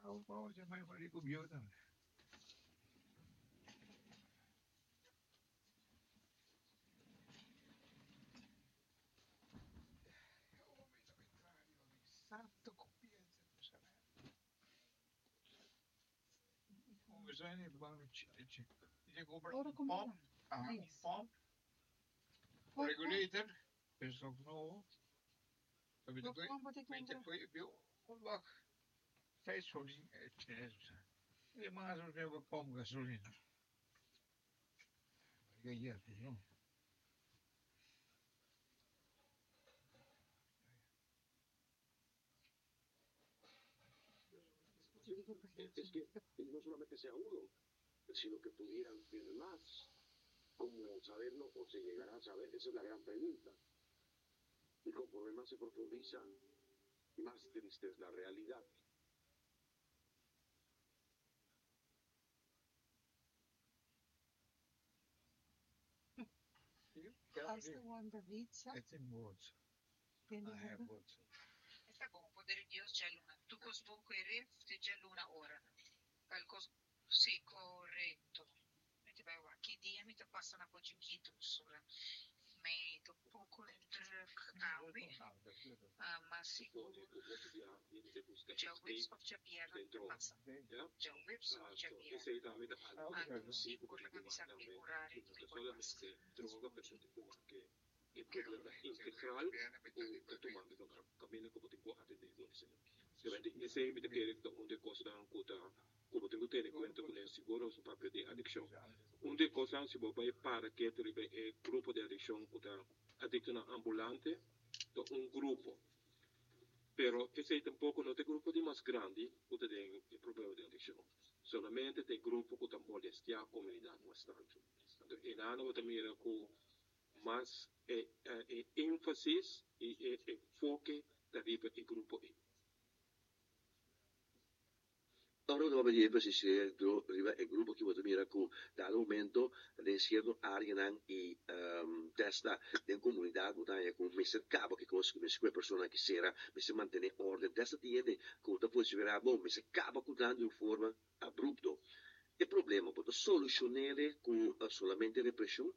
vamos a llamar a computer. Santo compienza, we zijn in het je over Ora een come pomp, va? een Yes. pomp, Qua- regulator, is nog nou, dat qua- weet qua- wat ik je, onder- weet je, onlach, steeds voorzien, het is, je maar zo hebben pomp gasoline. Ja, ja, ja. Es que no solamente sea uno, sino que pudieran ser más. ¿Cómo saberlo o se llegará a saber? Esa es la gran pregunta. Y conforme más se profundiza, más triste es la realidad. Als de wonder pizza, It's in words. quindi I have words. Está bom, poder Dios já luna. Tu cos bom querer, te já luna ora. Al cos sì, corretto. Mentre vai aqui dia mi te passa na pochiquito sopra. Me to poco cawe. Ma sì, già whips of Japiera passa. Già whips of Japiera. Ese es también Ando sì, con la camisa figurare, tu puoi passare. droga persona que problema integral que tomando camino como tengo a tener ese me te quiere donde cosa como tengo que tener cuenta con el seguro su papel de adicción onde cosa si vos vai para que te el grupo de adicción que adicto ambulante de un grupo pero ese tampoco no es grupo de más grande que tiene el problema de adicción solamente el grupo que molestia a comunidad bastante en ano también con mas énfasis e enfoque da riba e grupo e. Ora dove di énfasis riba e grupo que você mira com dado momento de cierto área e testa de comunidade que tá com mestre cabo que consegue mestre persona que será mestre manter ordem testa tiene que tá pode virar bom mestre cabo que dando de forma abrupto. E problema pode solucionar com solamente repressão.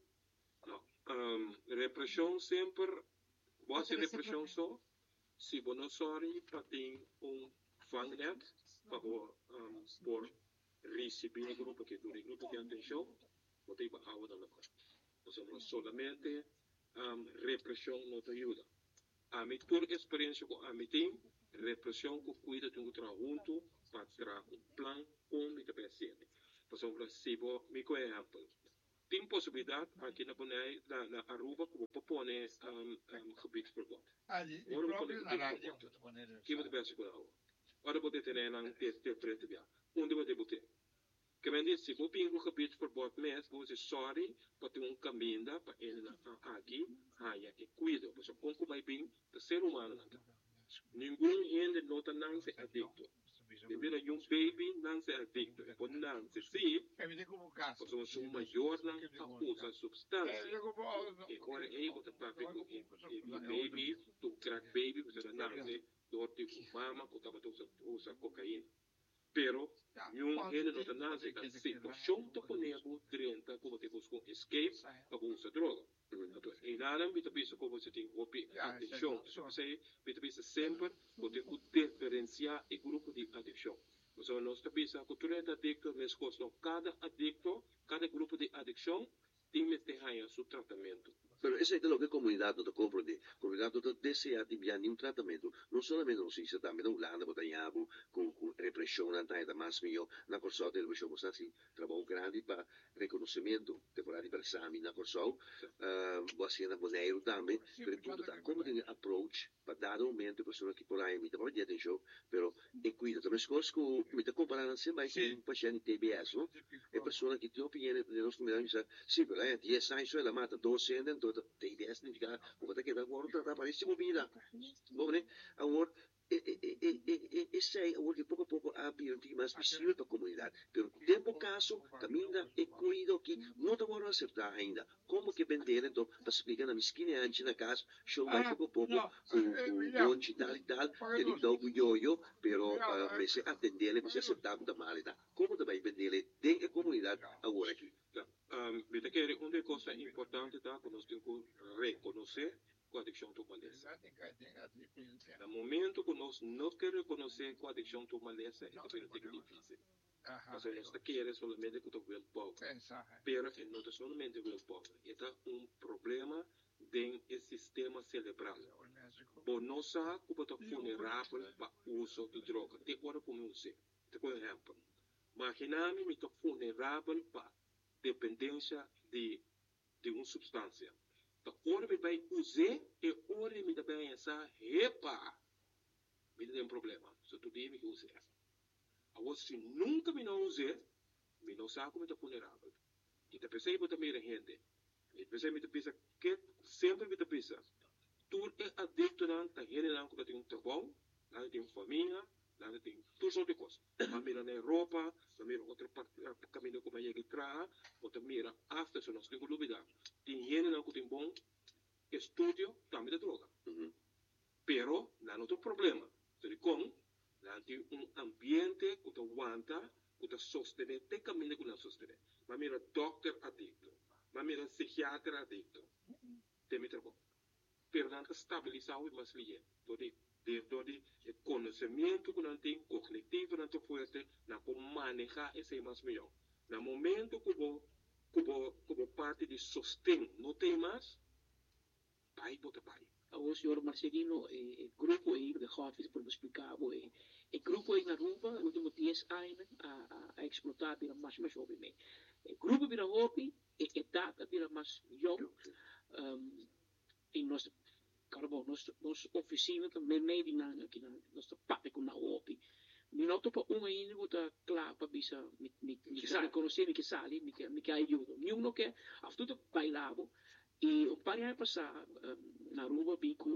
Repressão sempre, você repressão só, se você não sorri para ter fangnet, para por receber o grupo que do grupo de atenção, você vai a outra coisa. Então, solamente repressão não te ajuda. A mim, por experiência com a mim tem, repressão que cuida de um trabalho junto, para trazer plan como te percebe. Por exemplo, se você me exemplo, tem possibilidade aqui na Aruba como propõe gebiedsverbod. Ik geloof niet naar radio. Que você pensa com ela? Ora você tem na te frente via. Onde você botar? Que me diz se você pingo gebiedsverbod mes, você sorry para ter caminho para ele aqui, aí e cuida, porque como vai bem do ser humano. Ninguém ainda nota não se adicto. Devido a baby não se adicto, e quando não se sim, porque o maior não usa substância. E agora é o baby, tu crack baby, você não se dorte com mama, que estava usa cocaína. Pero, nenhum ainda nota não se que se situação te conego 30 como te busca escape, abusa droga. E nada me pensa como você tem atenção. Você me pensa sempre você diferenciar o grupo de adicção. Você não está pensando que tu é adicto, mas cada grupo de adicção tem que ter seu tratamento. Pero ese es lo que comunidad no te comprende. Comunidad no te desea de un tratamiento. No solamente nos dice también hablando con represión, ante más mío, una cosa de represión, pues así, trabajo grande para reconocimiento, temporada para examen, una cosa, voy haciendo bonero también, pero todo está como tiene approach, para dar momento, persona que por ahí me te de atención, pero en cuida, también es cosa que me te comparan sempre con un paciente TBS, ¿no? E persona che ti opinione delle nostre comunità dice, sì, però 10 anni sono la mata, 12 anni, TBS significa, come te che da guarda, da parissimo vita. Bom, agora, sei agora que pouco a pouco abre mais visível para a comunidade. Pero tempo caso, caminha e cuido que não te vão acertar ainda. Como que vender, então, para explicar na mesquinha antes na casa, show mais pouco a pouco, com bom e tal, ele dá o yo-yo, pero você atender, você aceitar da malidade. Como também vender dentro da comunidade agora aqui? Vita que uma coisa importante tá, que nós temos que reconhecer com a adicção à maleza. No momento que nós não queremos reconhecer com a adicção à maleza, é muito difícil. Mas nós queremos solamente que o will pobre. Pero não é solamente o will pobre. É um problema dentro do sistema cerebral. Por não saber como é vulnerável para o uso de droga. Tem hora como você. Por exemplo, imaginamos que é vulnerável para dependência de uma substância. Então, hora que vai usar e hora que vai pensar, epa, me tem um problema. Só tu diz que usa. Agora, se nunca me não usar, me não sabe como é vulnerável. E te pensei que também é gente. E pensei que pensa que sempre me pensa. Tu é adicto não, tá gente não que tem um trabalho, lá tem uma família, lá tem tudo sorte de coisas. Mas mira na Europa, mas mira outro caminho como é que traz, ou mira after so nós temos dúvida. Tem gente não que tem bom estudo também de droga. Pero não é outro problema. Então, como lá tem ambiente que tu aguanta, que tu sustenta, tem caminho que não sustenta. Mas mira doctor adicto, mas mira psiquiatra adicto, tem muito trabalho. Pero não estabilizar o mais ligeiro. Então, o conhecimento que não tem, cognitivo não tem forte, não pode manejar esse mais melhor. No momento que você parte de sustento não tem mais, vai botar pai. O senhor Marcelino, o grupo aí de Hotfix, por explicar, o grupo aí na Aruba, nos últimos 10 anos, a explotar vira mais jovem. O grupo vira jovem, a idade vira mais jovem, e nós oficina também meio na nossa parte com a OP. Mi noto pa ainda que claro para bisa me reconhecer me que sale me que ajuda. Mi uno que aftudo bailavo e o pari a passar na rua bico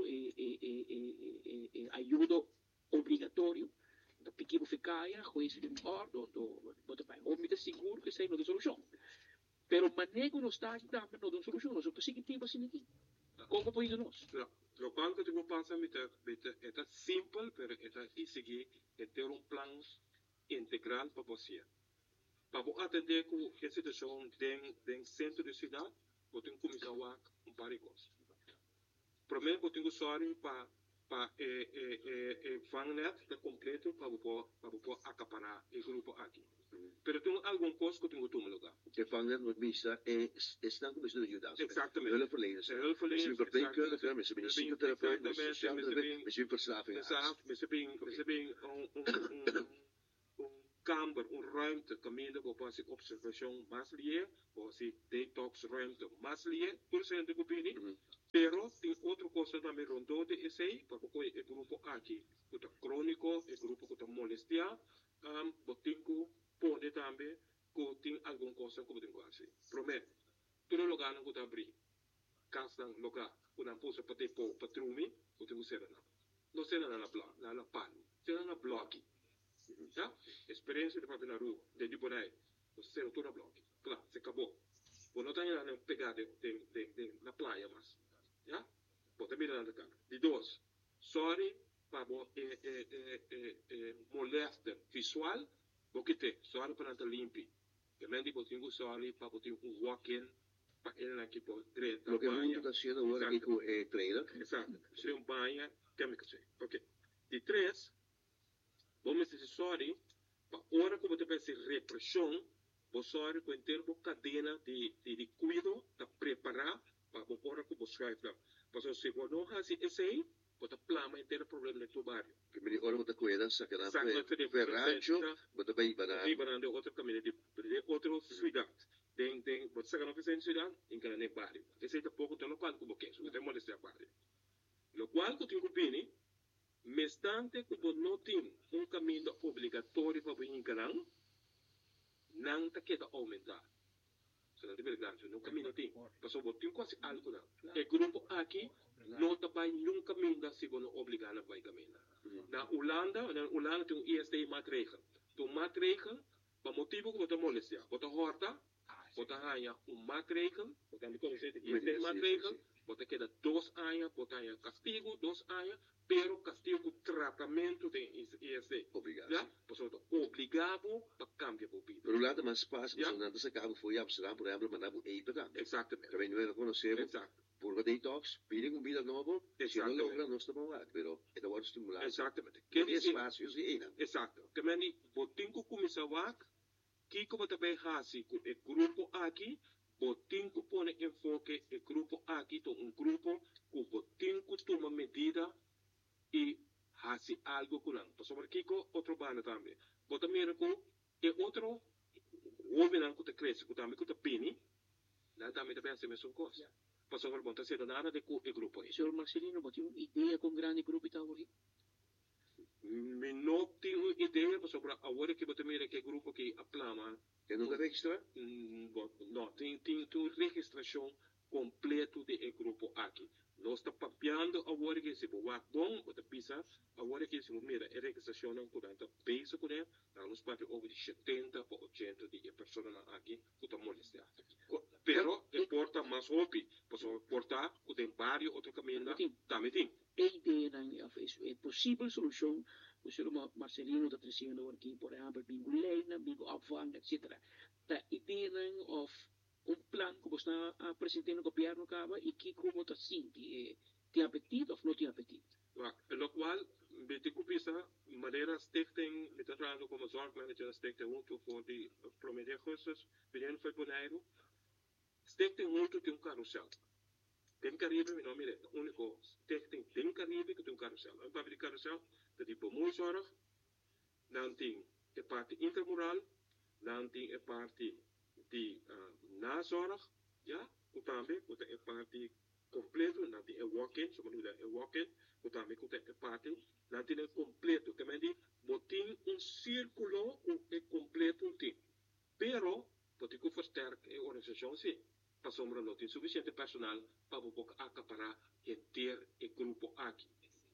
e ajuda obrigatório da pequeno ficaia, juiz de mordo do bota pai. O me seguro que sei não solução. Pero manego no está também não solução, nós conseguimos tempo assim aqui. Como por isso nós? Lo cual que tengo pasa es simple, pero es easy de tener un plan integral para você. Para atender com a situação dentro centro da cidade, eu tenho que começar a um par de coisas. Primeiro, eu tenho que sorrir para Fangnet completo para poder acaparar o grupo aqui. Pero tem alguma coisa que eu tenho que tomar lugar. De Fangnet moet misa estão começando a ajudar. Exatamente. Hulpverleners. Misschien verpleegkundigen, misschien psychotherapeut, misschien sociaaltherapeut, misschien verslaving. Misschien kamer, ruimte, caminho para se observação mais lié, ou se detox ruimte mais lié, por cento de opinião. Pero tem outra coisa também rondou de esse aí, para o grupo aqui, que está crônico, o grupo que está molestia, botinho pode também que tem alguma coisa que tem quase. Prometo, todo lugar não pode abrir, casa lugar, que não pode ter patrumi, que tem que ser não ser na pano, ser na bloque. Ja? Experiência de papel na rua, de Dibonai, você não toda bloque. Claro, se acabou. Você não tem nada pegado na praia, mas. Ja? Pode mirar na cara. De dois, sorry para molesta visual, porque tem, sorry para não limpe. Também você tem sorry para você um walk-in, para ele aqui por direita. Lo que mundo está haciendo ahora aquí con trailer. Exato. Se um banha, tem que ser. Ok. De três, vamos dizer sorry, para hora que você vai ser repressão, você sorry com ter uma cadena de cuidado, de preparar, para a hora que você vai fazer. Porque se você não faz isso aí, você plama inteiro problema no seu bairro. Que me ora você cuida, sacará ferraggio, você vai ibarar de outro caminho, de outra cidade. Você saca não fez em cidade, em cada nem bairro. Esse é pouco do local que você quer, você tem molestar bairro. Lo qual que tem que opinião, mestante que você não tem caminho obrigatório para você encarar, não está querendo aumentar. Você não tem verdade, não caminho tem. Porque você tem quase algo lá. O grupo aqui não está para nenhum caminho se você não obrigar a vai caminhar. Na Holanda tem IST maatregel. Tem maatregel, para motivo que você molestar. Você horta, você ganha maatregel, você tem que conhecer IST maatregel, você queda 2 anos, você ganha castigo 2 anos, pero castigo com tratamento de IST. Obrigado. Labo para cambiar o vida. Pero lá mais espaço, Ja. você não se acaba foi Amsterdam, por exemplo, mandar o EIPA. Exatamente. Que não conhecemos. Exato. Por uma detox, pedem vida nova, se não Exatamente. logra, não estamos lá. Pero é da hora estimular. Exatamente. Que Quer dizer, espaço, eu sei, não. exato. Que meni, botinho começa a Kiko vai também hasi com o grupo aqui, botinho põe enfoque o grupo aqui, então grupo que botinho toma medida e hasi algo com não. Então, sobre Kiko, outro banda também. Bota mira com outro homem não que te cresce, que também que te pini, lá também também assim mesmo coisa. Então, sobre bota ser nada de com o grupo aí. Senhor Marcelino, você tem uma ideia com grande grupo Itaúri? Me não tenho ideia sobre a hora que você mira que grupo que aplama. Que nunca registra? Não, tem registração completa de grupo aqui. Nós estamos papiando a hora que se boa bom, ou pisa, a hora que se mira a registração não curanta peso com ele, nós parte over de 70 para 80 de pessoas aqui que estão molestando. Pero importa mais hopi, porque importa que tem vários outros caminhos, também tem. A ideia é possível solução, o senhor Marcelino está trazendo aqui, por exemplo, bingo leina, bingo opvang, etc. A ideia é plan que você está apresentando no governo acaba e que como está assim, tem apetite ou não tem apetite? Lo qual, met ik opisa, Madeira Stichting, met het raad como zorgmanager Stichting junto voor die promedio cursus, binnen voor Bonaire. Stichting junto tem carrossel. Tem Caribe, meu nome é o único Stichting tem Caribe que tem carrossel. Um papel de carrossel, que tipo muito zorg, dan tem a parte intermural, dan tem a parte de nazorg, ja, o também, o tem a parte completo, dan tem a walk-in, so manuda a walk-in, o também o tem a parte, dan tem a completo, que me diz, botin círculo o completo tem. Pero, botin que versterk a organização sim. Para sombra não tem suficiente personal para poder acaparar inteiro o grupo aqui.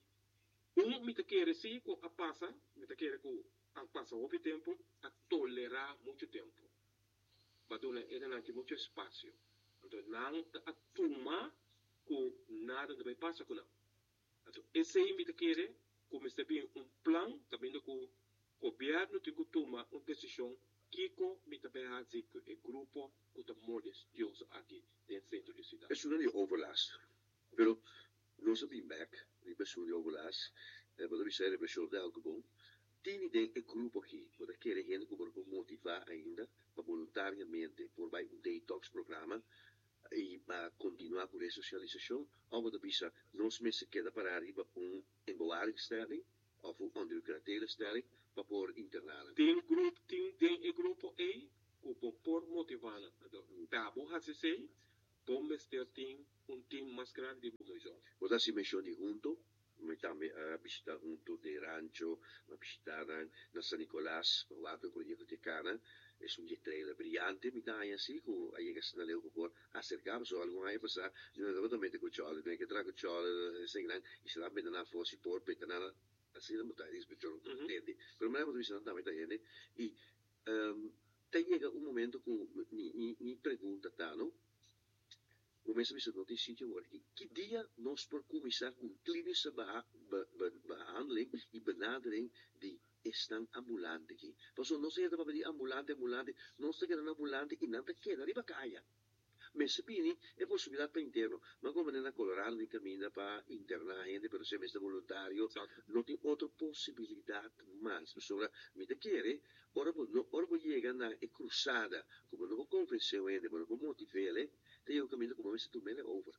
Me quer sim que a passa, me quer que a passa o tempo, a tolerar muito tempo. Mas ele não tem muito espaço. Então, não a turma que nada vai passar com não. Então, esse aí me quer como está bem plano, também que o governo tem que tomar uma decisão Kiko me também a dizer que o grupo que está modestioso aqui dentro do centro da cidade. É de overlast. Pero não se bem back, die persoon die overlast, wat we zeiden bij Sjolde Elkebom, tem ideia é grupo aqui, porque quer gente que por motivar ainda, para voluntariamente, por vai detox programa, e para continuar por essa socialização, ou para bisa, nós mesmos queda para arriba embolaringsstelling, of een andere stelling, para por internar. Tem grupo aí, que por motivar, dabo HCC, bom mestre tem time mais grande de nós. Você se menciona junto, mas também visitar junto de rancho, visitar na San Nicolás, lá do projeto de Cana, é trailer brilhante, me dá assim, que aí que se não leu por acercar, só algum aí passar, não também com o chole, bem que trago chole, sem grande, e se lá bem na fosse por, bem na assim não está isso, mas entende. Pero me lembro disso também tá gente e chega momento que me pergunta tá, não? Começa a ver não tem sítio aqui. Que dia nós por começar com clínica behandeling e benadering die estão ambulante aqui. Porque não sei para pedir ambulante, não sei que era ambulante e nada queda riba caia. Mas se pini é possibilidade para interno. Mas como na Colorado nem caminha para internar gente, pero se mesmo voluntário, não tem outra possibilidade mais. Sobre me te quer, ora vou chegar na cruzada, como não vou convencer ele, mas vou motivar ele, tem o caminho como se tu me é over.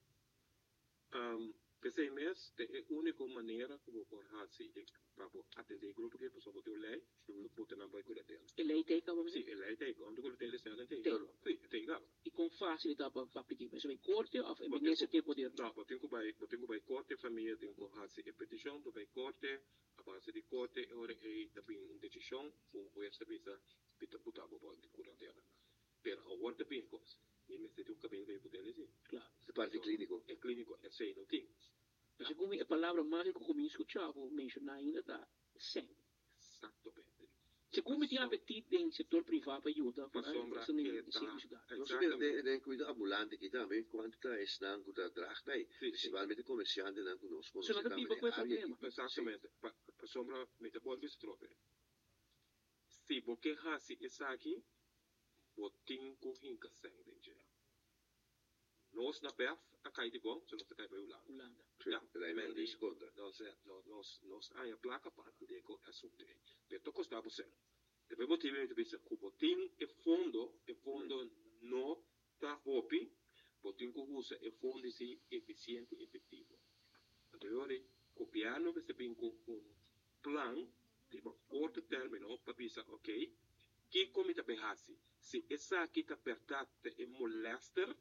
Pensei mesmo, é a única maneira como por fazer para atender o grupo que a pessoa botou lei, botar na boia dela. A lei tem como Sim, a lei tem, onde o grupo dele está, tem. Sim, tem. E com facilidade para pedir, mas vai corte ou nesse tempo de... Não, botem que vai corte, família tem que fazer a petição, vai corte, a base de corte, agora é também uma decisão, ou essa visa, pita botar a boia de cura dela. Pero agora também coisa. E me tem um caminho que poder dizer. Claro. De parte clínico. É clínico, é sei, não tem. Mas como a palavra mágica que eu escutava mencionar ainda está sem. Exatamente. Se como tem apetite em setor privado para ajudar, para sombra, não se de cuida ambulante que também quando está estando com a traje, principalmente comerciante não conosco. Isso não é problema. Exatamente. Para sombra, me te pode ver se troca. si boke hasi esaki, botin ko hinka seng denje. Nos na bef, akai di bom, so nos akai ba Ulanda. Ja, men die seconde. Nos aya placa parte de ko assunte. Per to costa bo sen. E per motivi di bisa ku botin e fondo no ta hopi, botin ko usa e fondi si efficiente effettivo. Allora, copiano queste bin un plan di corto termine per bisa ok, chi come ta behasi, se essa kita per tatte e molester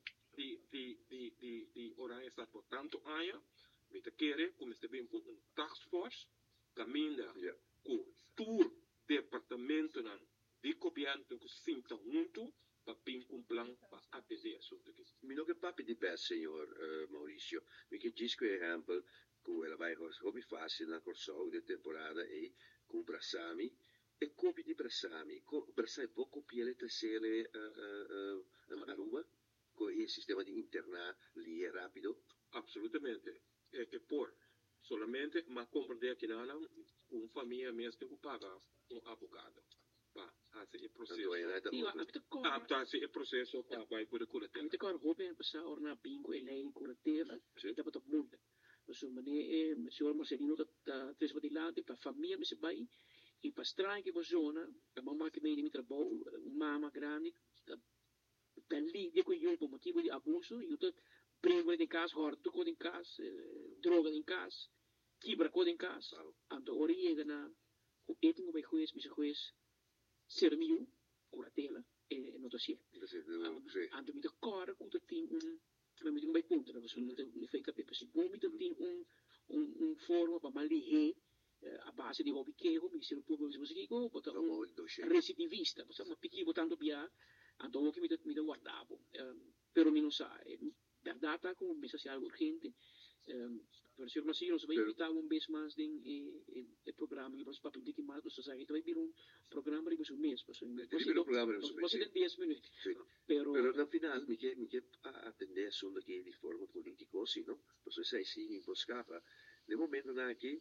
di ora è stato tanto aia, mi chiede come se ben un task force cammina con tour departamento nan di copiante con sinta unto pa pin un plan pa APD assunto che Mi nog een papi di best, signor Mauricio. Mi che gisco esempio, come la vai hobby facile na corso di temporada e con Brassami e copi di Brassami. Brassami può copiare tre sere a Roma con il sistema di interna lì è rapido. Assolutamente. E por solamente ma comprendere che non un famiglia mesmo che paga un avvocato. Pa hace il processo. Adaptarsi il processo pa vai por curativa. Amit kar hope en pasa orna pingo e lei curativa. Dat wat op moeite. Dus meneer senhor Marcelino dat tres wat ilate pa família me se vai e pa strike ko zona, a mamma che mi trabalho, mama grande, per lì di quei per motivo di abuso, io prego in casa, horto con in casa, droga in casa, kibra con in casa, anto ori e na eten bij geweest, mis geweest, sermiu, curatela, e non dossier. Anto mit de kar komt het team met een bij punten, dat was een fake paper, si boom met een team un forum, pa mali a base di hobby che mi si può dico recidivista possiamo picchivo tanto via anto che mi guardavo però mi non sa per data come messa sia urgente per signor Massino se vai invitavo un bes mas ding e programma che proprio di che mal so sai vai un programma di questo mese posso in 10 minuti pero na final mi che attendere solo che di forma politico sì no posso sai sì in boscava nel momento che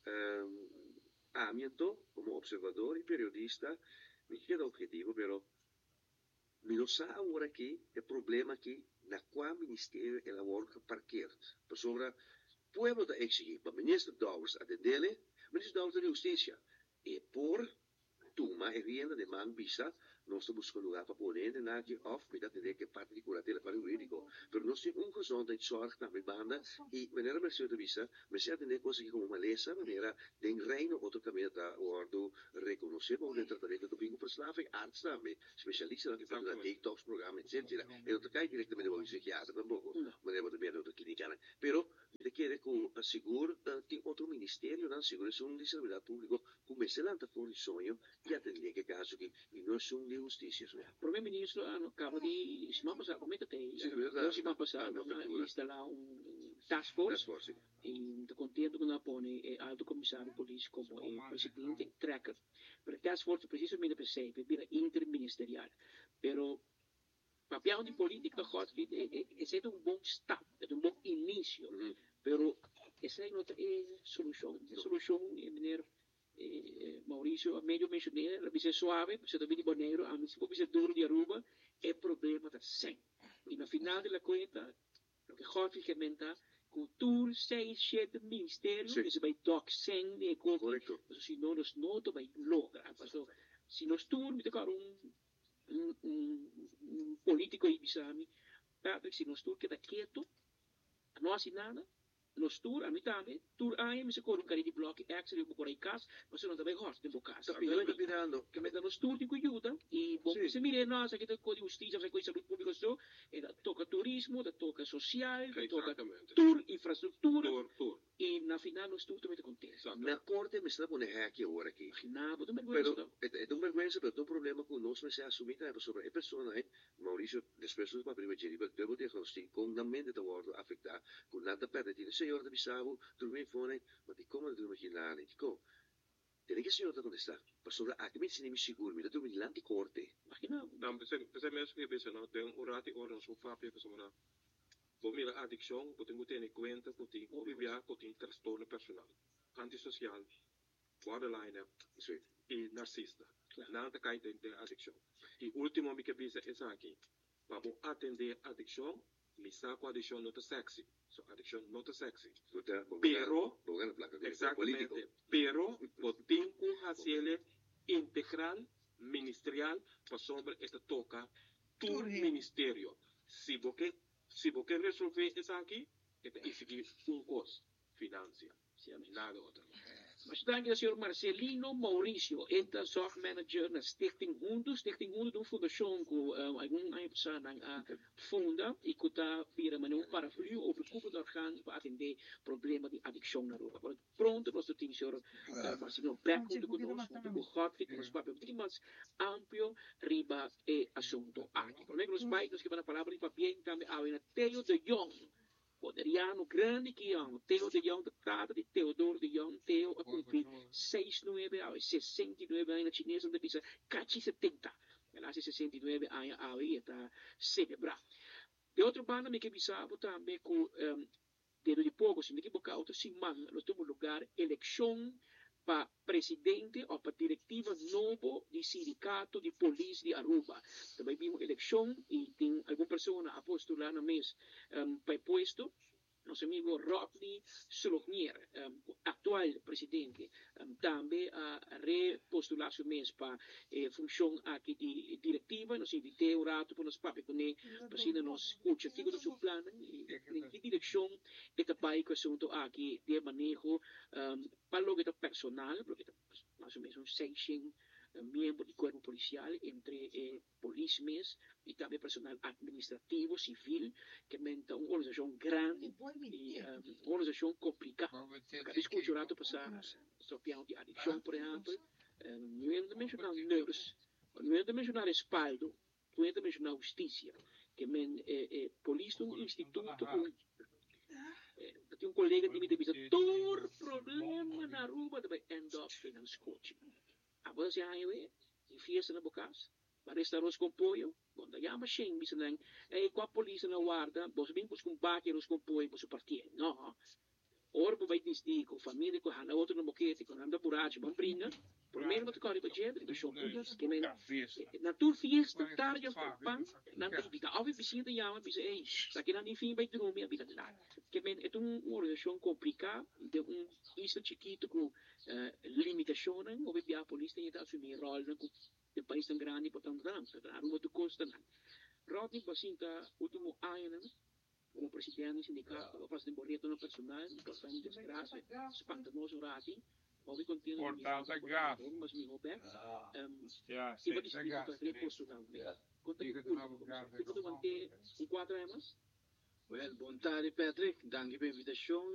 Amianto, como observador y periodista, me queda objetivo, pero mi lo sa ahora que el problema que na qua ministerio elabora parqueert. Per sobre pueblo da exigir, pa minister Douwers atendele, minister Douwers de justicia. E por tuma e rienda de man visa, nós estamos buscando lugar para poner en aqui of, met dat idee que parte di curatela para jurídico. Pero nós temos gezondheidszorg na mijn banda e wanneer men zo te visa, men zegt in de cosa como malesa, wanneer den reino otro camino da ordo reconocido o de tratamiento de bingo verslaving, arts daarmee, specialisten dat van dat detox programma, etc. En dat kijk directamente met een psiquiatra tampoco, wanneer wat meer de clinica. Pero de quiere que asegur tem outro ministério, não segura um de servidão público, come se lanta por il sogno, e atende che caso che non sono di giustizia. Primer ministro acaba di semana passada, come te semana passada, instalar un task force e te contento con Napone e alto commissario politico come il presidente tracker. Per il task force precisamente per sé, per dire interministeriale. Però parliamo di politica, è stato un buon start, è un buon inizio, però è stata una soluzione, meneer Mauricio, a medio mencionare, la bisa suave, se da vedi bonero, a si può bisa duro di Aruba, è il problema da sé. In la finale della cuenta, lo che Jorge commenta, cultuur, 6, 7 ministerio, is bij doc sen, e corretto, si non lo snoto, bij logra, si non stur, mi tocca un politico ibisami, Patrick, si non stur che da quieto, non si nada, no tour a mitad tour ai mi se con un cari di blocchi actually un po' in casa ma se non deve host in casa che me danno tour di cui aiuta e se mi re no sa che con giustizia se con salute pubblica so e da tocca turismo da tocca sociale da tocca tour infrastruttura e na final no tour te contento na corte mi sta pone hacky ora qui final do me è un vergogna per un problema con nos se assumita sobre e persona Mauricio después para prima giri per devo diagnostico con la mente da wordo affetta con la perdita signor da bisavo dormire fuori ma di come devo immaginare dico tiene che signor da dove sta per sopra a che mi si sicuro mi da dormire l'anti corte ma che no per messo che pensano den orati ora su fabio per sopra bomila addiction potem ter em conta potem obviar potem trastorno personal antisocial borderline e narcisista Nada cai dentro da adicção. E último que avisa é aqui. Vamos atender a adicção, me saco a adicção não tá sexy. So adicção não tá sexy. Pero, exatamente, pero, o tempo hacer integral, ministerial, para sobre esta toca, tu ministério. Se você resolver isso aqui, isso aqui um custo financiero. Nada outro. Mas dank je, senhor Marcelino Mauricio, enta zorg manager na Stichting Hundo. Stichting Hundo é uma fundação que algum ano funda e que está vira um parafluio ou preocupa de órgãos para atender problema de adicção na rua. Pronto, nós temos o senhor Marcelino Beck conosco, o Godfrey, nós vamos ter mais amplo riba e assunto aqui. Por exemplo, os pais que vão a palavra de papel também há na Theo de Jong. Poderiano grande que é o Theo de Jong, trata de Theodor de Jong, Theo a cumprir 69 anos, 69 anos, na chinesa da pizza, cati 70. Ela 69 anos, aí está celebrar. De outro banda, me que bisabo também com, de pouco, se me equivocar, outra semana, nós temos lugar, eleição para presidente ou para diretiva novo de sindicato de polícia de Aruba. Também vimos eleição e tem alguma pessoa a postular no mês para posto. Nosso amigo Rodney Solonier, atual presidente, também a repostular seu mês para função aqui de diretiva. Nós invitamos o rato para nos papéis com ele, para nos curtir do seu plano de direção e também com o assunto aqui de manejo para o que personal, porque mais ou menos 600 membros do corpo policial, entre polícias e também personal administrativo, civil, que é uma organização grande e uma organização complicada. Cada escuturato passar sopião de adicção, por exemplo, não é de mencionar nurse, não é de mencionar respaldo, não é de mencionar justiça, que é polícia um instituto com tem um colega que me diz todo problema na rua vai end up finance coaching. A você aí e fiesta na bocas, para estar os compoio, quando já machine bisa nang com a polícia na guarda, você bem com bate os compoio para partir. Não. Ora vai dizer com família com hana outro no moquete com anda buraco, bom brinca. Primeiro que corre para gente, que show que men na tua fiesta tarde pan na vida ao visita já bisa ei daqui na fim vai dormir a vida lá que men é uma organização complicada de isso chiquito com limitações ou bem a polícia tem que assumir rol de país tão grande portanto não rua do custa não Rodney Basinta último ano como presidente do sindicato faz de boleto no personal portanto desgraça espantanoso rati Pode continuar. Portanto, é gato. Mas me Roberto. Já, E vou sim, dizer é gato. que reforço também. Conta que tudo manter 4 anos. Well, boa tarde, Patrick. Danke pela invitação.